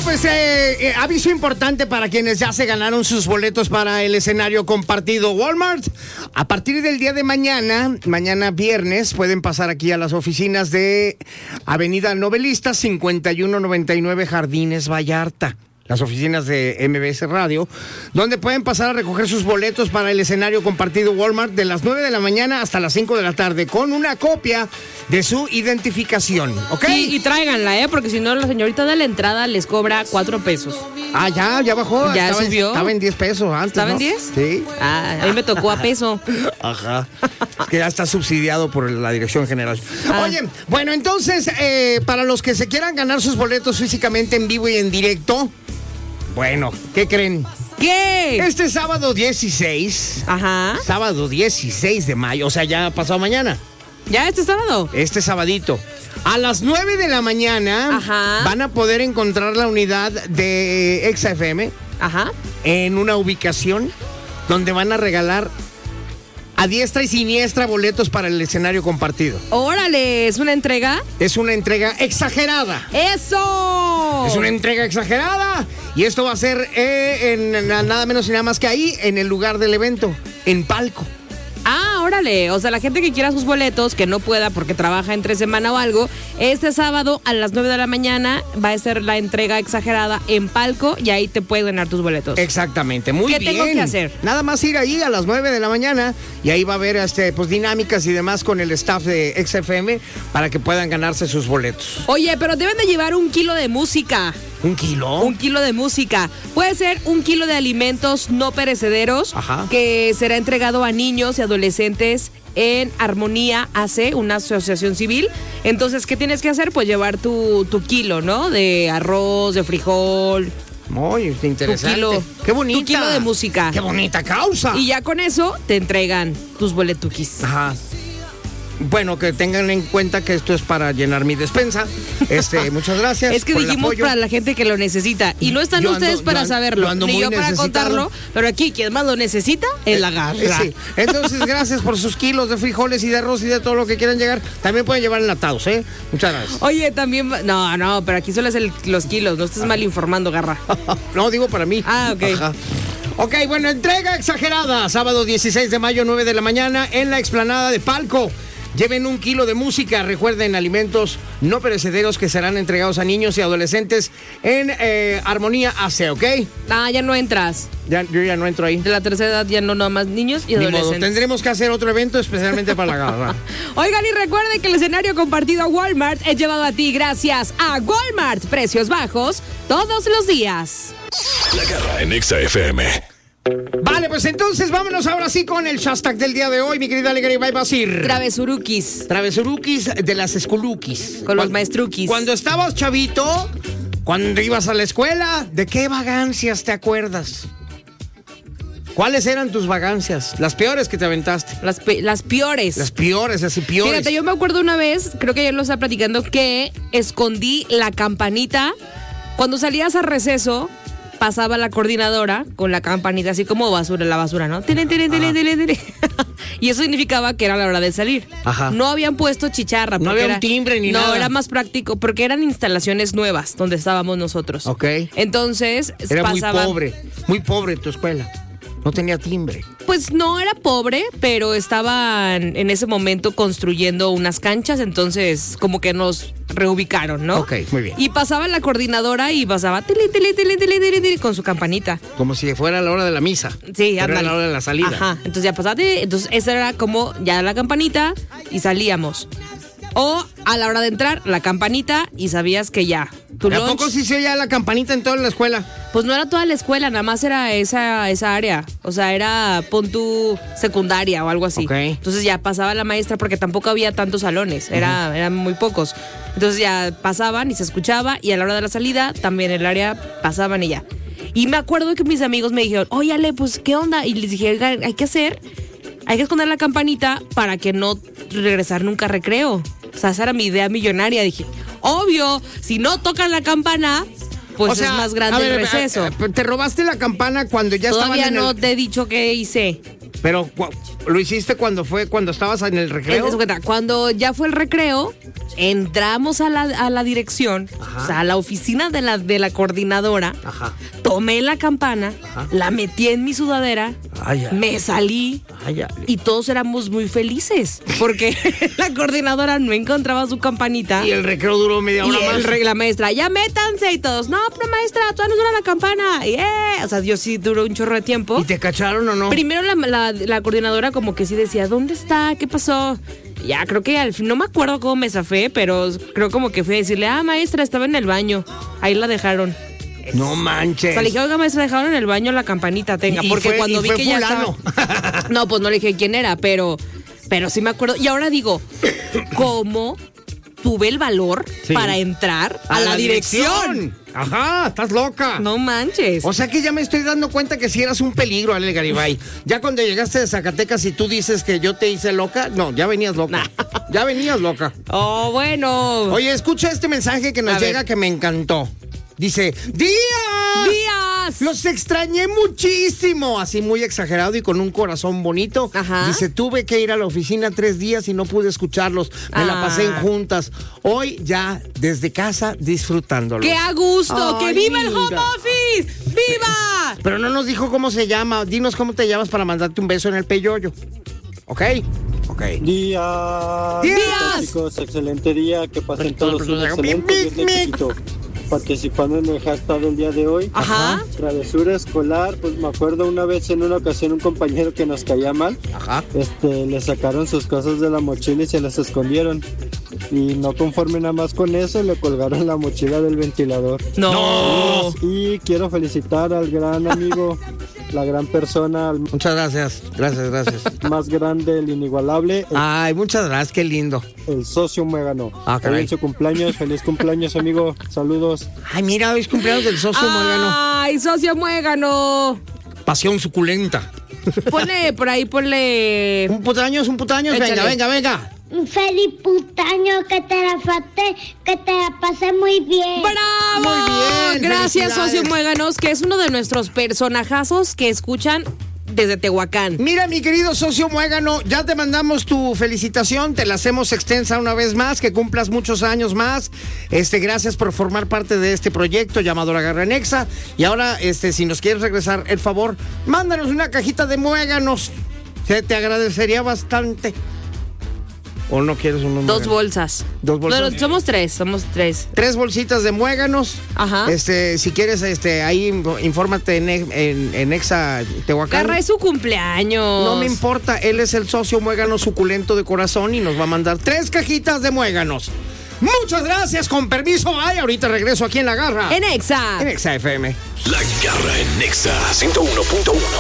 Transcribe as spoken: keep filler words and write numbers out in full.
pues eh, eh, aviso importante para quienes ya se ganaron sus boletos para el escenario compartido Walmart. A partir del día de mañana, mañana viernes, pueden pasar aquí a las oficinas de Avenida Novelista cincuenta y uno noventa y nueve Jardines Vallarta. Las oficinas de M B S Radio, donde pueden pasar a recoger sus boletos para el escenario compartido Walmart de las nueve de la mañana hasta las cinco de la tarde, con una copia de su identificación, ¿ok? Sí, y tráiganla, ¿eh? Porque si no, la señorita de la entrada les cobra cuatro pesos. Ah, ya, ya bajó. Ya estaba subió. En, estaba en diez pesos antes, ¿Estaba ¿no? en diez? Sí. Ah, a mí me tocó a peso. Ajá. Es que ya está subsidiado por la Dirección General. Ah. Oye, bueno, entonces, eh, para los que se quieran ganar sus boletos físicamente en vivo y en directo, bueno, ¿qué creen? ¿Qué? Este sábado dieciséis, Ajá. sábado dieciséis de mayo, o sea, ya pasado mañana, ¿Ya este sábado? este sabadito, a las nueve de la mañana, Ajá. van a poder encontrar la unidad de Exa F M Ajá. en una ubicación donde van a regalar a diestra y siniestra boletos para el escenario compartido. Órale, ¿es una entrega? Es una entrega exagerada. ¡Eso! Es una entrega exagerada. Y esto va a ser eh, en, nada menos y nada más que ahí, en el lugar del evento, en palco. Ah, órale. O sea, la gente que quiera sus boletos, que no pueda porque trabaja entre semana o algo, este sábado a las nueve de la mañana va a ser la entrega exagerada en palco y ahí te puedes ganar tus boletos. Exactamente, muy ¿Qué bien. tengo que hacer? Nada más ir ahí a las nueve de la mañana y ahí va a haber este, pues, dinámicas y demás con el staff de X F M para que puedan ganarse sus boletos. Oye, pero deben de llevar un kilo de música. ¿Un kilo? Un kilo de música. Puede ser un kilo de alimentos no perecederos. Ajá. Que será entregado a niños y adolescentes en Armonía A C, una asociación civil. Entonces, ¿qué tienes que hacer? Pues llevar tu, tu kilo, ¿no? De arroz, de frijol. Muy interesante. Tu kilo, Qué bonita. tu kilo de música. Qué bonita causa. Y ya con eso te entregan tus boletuquis. Ajá. Bueno, que tengan en cuenta que esto es para llenar mi despensa. Este, muchas gracias. Es que por el dijimos apoyo. para la gente que lo necesita. Y no están Yo ustedes ando- para yo ando- saberlo, yo ando ni muy yo para necesitado. contarlo. Pero aquí, quien más lo necesita, es la garra. Eh, sí. Entonces, gracias por sus kilos de frijoles y de arroz y de todo lo que quieran llegar. También pueden llevar enlatados, ¿eh? Muchas gracias. Oye, también... va- No, no, pero aquí solo es el- los kilos. No estés mal informando, garra. No, digo para mí. Ah, ok. Ajá. Ok, bueno, entrega exagerada. Sábado dieciséis de mayo, nueve de la mañana, en la explanada de Palco. Lleven un kilo de música, recuerden, alimentos no perecederos que serán entregados a niños y adolescentes en eh, Armonía A C, ¿ok? Ah, ya no entras. Ya, yo ya no entro ahí. De la tercera edad ya no, nada más niños y Ni modo, adolescentes. tendremos que hacer otro evento especialmente para la garra. Oigan, y recuerden que el escenario compartido a Walmart es llevado a ti gracias a Walmart. Precios bajos todos los días. La Garra en Exa F M. Vale, pues entonces vámonos ahora sí con el hashtag del día de hoy, mi querida Alegría y Basir. Travesurukis. Travesurukis de las esculukis. Con los Cuan- maestruquis. Cuando estabas chavito, cuando ibas a la escuela, ¿de qué vagancias te acuerdas? ¿Cuáles eran tus vagancias? Las peores que te aventaste. Las, pe- las peores. Las peores, así peores. Fíjate, yo me acuerdo una vez, creo que ayer lo estaba platicando, que escondí la campanita. Cuando salías a receso, pasaba la coordinadora con la campanita, así como basura, la basura, ¿no? Tiren, tiren, tiren, tiren, tiren. Y eso significaba que era la hora de salir. Ajá. No habían puesto chicharra. No porque había un era- timbre ni no, nada. No, era más práctico, porque eran instalaciones nuevas donde estábamos nosotros. Ok. Entonces, Era pasaba... muy pobre, muy pobre tu escuela. No tenía timbre. Pues no era pobre, pero estaban en ese momento construyendo unas canchas, entonces como que nos reubicaron, ¿no? Ok, muy bien. Y pasaba la coordinadora y pasaba tili, tili, tili, tili, tili, tili, con su campanita. Como si fuera la hora de la misa. Sí, Pero era ándale. la hora de la salida. Ajá, entonces ya pasaba, tili, entonces esa era como ya la campanita y salíamos. O a la hora de entrar, la campanita y sabías que ya. Tu ¿A lunch, poco sí se oía la campanita en toda la escuela? pues no era toda la escuela, nada más era esa, esa área. O sea, era pon tu secundaria o algo así. Ok. Entonces ya pasaba la maestra porque tampoco había tantos salones, era, eran muy pocos. Entonces ya pasaban y se escuchaba y a la hora de la salida también el área pasaban y ya. Y me acuerdo que mis amigos me dijeron, oye Ale, pues ¿qué onda? Y les dije, "Oigan, hay que hacer, hay que esconder la campanita para que no regresar nunca a recreo. O sea, esa era mi idea millonaria. Dije, obvio, si no tocan la campana, pues O sea, es más grande a ver, el receso. a- a- ¿te robaste la campana cuando ya Todavía estaban en no el... te he dicho qué hice. Pero cu- lo hiciste cuando fue, cuando estabas en el recreo. Es- es- Cuando ya fue el recreo, entramos a la, a la dirección, Ajá. o sea, a la oficina de la, de la coordinadora, Ajá. tomé la campana, Ajá. la metí en mi sudadera, Ay, ay. me salí Ay, ay. y todos éramos muy felices porque la coordinadora no encontraba su campanita. Y el recreo duró media Y hora el más. re- la maestra, ya métanse y todos, no, pero maestra, todavía no suena la campana. Yeah. O sea, yo sí duró un chorro de tiempo. ¿Y te cacharon o no? Primero la, la- la coordinadora como que sí decía, ¿dónde está? ¿Qué pasó? Ya, creo que al fin, no me acuerdo cómo me zafé, pero creo como que fui a decirle, ah, maestra, estaba en el baño. Ahí la dejaron. No O manches. sea, le dije, oiga, maestra, dejaron en el baño la campanita, tenga. Y- y porque fue- cuando y vi fue que ya fulano. estaba... No, pues no le dije quién era, pero, pero sí me acuerdo. Y ahora digo, ¿cómo tuve el valor Sí. para entrar a, la, dirección? Ajá, estás loca. No manches. O sea que ya me estoy dando cuenta que si eras un peligro, Ale Garibay. Ya cuando llegaste de Zacatecas y tú dices que yo te hice loca, no, ya venías loca. Ya venías loca. Oh, bueno. Oye, escucha este mensaje que nos A ver. llega que me encantó. Dice, ¡Días! ¡Días! Los extrañé muchísimo. Así muy exagerado y con un corazón bonito. Ajá. Dice, tuve que ir a la oficina tres días y no pude escucharlos. Me la pasé en Ah. juntas. Hoy ya desde casa disfrutándolo. ¡Qué a gusto! Ay, ¡Que viva el home mira. office! ¡Viva! Pero no nos dijo cómo se llama. Dinos cómo te llamas para mandarte un beso en el peyoyo. ¿Ok? Ok. Días. Días. Chicos, excelente día. Que pasen todos un excelente Mic, mic, viernes chiquito. Participando en el hashtag del día de hoy. Ajá. Travesura escolar. Pues me acuerdo una vez en una ocasión un compañero que nos caía mal. Ajá. Este, le sacaron sus cosas de la mochila y se las escondieron. Y no conforme nada más con eso, le colgaron la mochila del ventilador. No. Y quiero felicitar al gran amigo, la gran persona, al Muchas gracias. Gracias, gracias. más grande, el inigualable, el, Ay, muchas gracias. Qué lindo. el socio muégano. Ah, caray. Hoy en su cumpleaños, feliz cumpleaños, amigo. Saludos. Ay, mira, hoy es cumpleaños del socio muégano. ¡Ay, socio muégano! Pasión suculenta. Ponle por ahí, ponle. Un putaños, un putaños. Venga, Échale. venga, venga. Un feliz putaño, que te la fate, que te la pasé muy bien. ¡Bravo! Muy bien, Gracias, felicidades. socio Muéganos, que es uno de nuestros personajazos que escuchan desde Tehuacán. Mira, mi querido socio muégano, ya te mandamos tu felicitación, te la hacemos extensa una vez más, que cumplas muchos años más. Este, gracias por formar parte de este proyecto llamado La Garra Nexa. Y ahora, este, si nos quieres regresar el favor, mándanos una cajita de muéganos. Se te agradecería bastante. ¿O no quieres unos Dos muéganos? bolsas. Dos bolsas. No, somos tres, somos tres. Tres bolsitas de muéganos. Ajá. Este, si quieres, este, ahí infórmate en, en, en Exa Tehuacán. Garra, es su cumpleaños. No me importa, él es el socio muégano suculento de corazón y nos va a mandar tres cajitas de muéganos. Muchas gracias, con permiso, ay, ahorita regreso aquí en La Garra. En Exa. En Exa F M. La Garra en Nexa ciento uno punto uno.